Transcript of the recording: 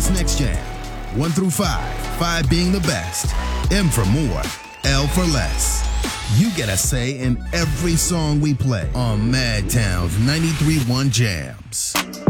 What's next jam? 1 through 5, 5 being the best, M for more, L for less. You get a say in every song we play on Madtown's 93.1 Jams.